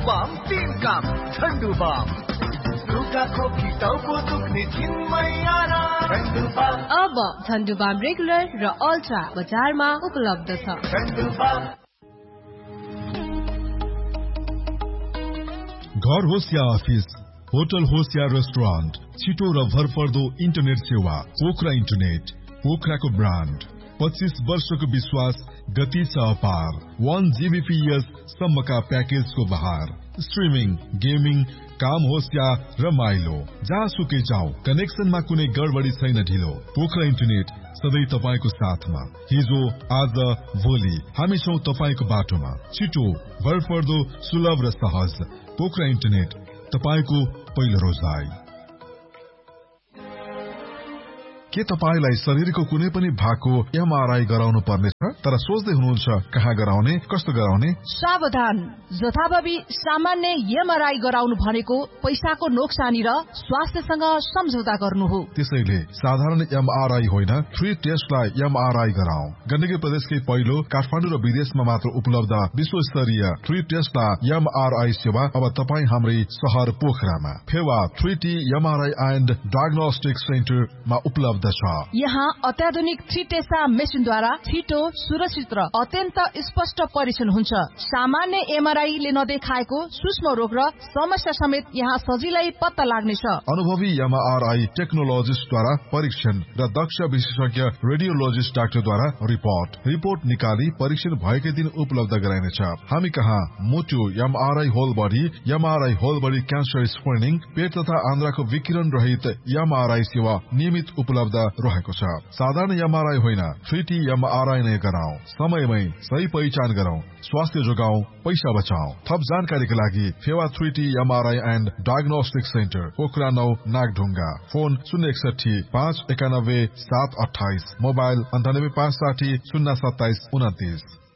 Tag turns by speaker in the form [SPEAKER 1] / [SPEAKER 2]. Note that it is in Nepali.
[SPEAKER 1] बम 3 काम झण्डु बम रुगा खोकी टाउको दुख्ने छिनमै आराम झण्डु बम
[SPEAKER 2] अब झण्डु बम रेगुलर र अल्ट्रा बजारमा उपलब्ध छ
[SPEAKER 1] झण्डु बम
[SPEAKER 3] घर होस् या अफिस, होटल होस् या रेस्टुरेन्ट, छिटो र भरपर्दो इन्टरनेट सेवा पोखरा इन्टरनेट, पोखराको ब्रान्ड। 25 वर्षको विश्वास, गति छ अपार। 1 Gbps सम्मका प्याकेजको बहार। स्ट्रिमिङ, गेमिङ, काम होस् या रमाइलो, जहाँसुकै जाऊ, कनेक्सनमा कुनै गडबडी छैन ढिलो। पोखरा इन्टरनेट सधैँ तपाईको साथमा। हिजो, आज, भोलि हामी छौं तपाईको बाटोमा। छिटो, भरपर्दो, सुलभ र सहज। पोखरा इन्टरनेट, तपाईको पहिलो रोजगार। के तपाईलाई शरीरको कुनै पनि भागको एमआरआई गराउनु पर्ने छ? तर सोच्दै हुनुहुन्छ कहाँ गराउने, कस्तो गराउने?
[SPEAKER 4] सावधान, जथाभावी सामान्य एमआरआई गराउनु भनेको पैसाको नोक्सानी र स्वास्थ्यसँग सम्झौता गर्नु हो।
[SPEAKER 3] त्यसैले साधारण एमआरआई होइन, फ्री टेस्टलाई एमआरआई गराऊ। गण्डकी प्रदेशकै पहिलो काठमाडौँ र विदेशमा मात्र उपलब्ध विश्वस्तरीय फ्री टेस्टलाई एमआरआई सेवा अब तपाई हाम्रै शहर पोखरामा Phewa 3T MRI and diagnostic सेन्टरमा उपलब्ध छ।
[SPEAKER 4] यहाँ अत्याधुनिक 3 टेस्टा मेसिनद्वारा छिटो, सुरक्षित र अत्यन्त स्पष्ट परीक्षण हुन्छ। सामान्य एमआरआईले नदेखाएको सूक्ष्म रोग र समस्या समेत यहाँ सजिलै पत्ता लाग्नेछ।
[SPEAKER 3] अनुभवी एमआरआई टेक्नोलोजिस्टद्वारा परीक्षण र दक्ष विशेषज्ञ रेडियोलोजिस्ट डाक्टरद्वारा रिपोर्ट निकाली परीक्षण भएकै दिन उपलब्ध गराइनेछ। हामी कहाँ मुटु MRI whole body cancer screening, पेट तथा आन्द्राको विकिरण रहित एमआरआई सेवा नियमित उपलब्ध रहेको छ। साधारण एमआरआई होइन, 3T एमआरआई नै गराऊ। समयमै सही पहिचान गरौं, स्वास्थ्य जोगाऊ, पैसा बचाऊ। थप जानकारीका लागि Phewa 3T MRI and diagnostic centre, Pokhara 9 Nagdhunga. Phone 061 591 728, mobile 98 560 027 29।